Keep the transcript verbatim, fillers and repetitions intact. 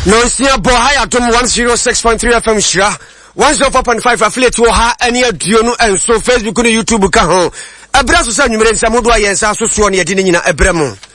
No sia bo haya tom one oh six point three F M shira one oh four point five affiliate wo ha ene aduo no enso Facebook no YouTube ka ho. Ebra so sa nwumere nsa modo ayensa so so ne de nyina ebrem.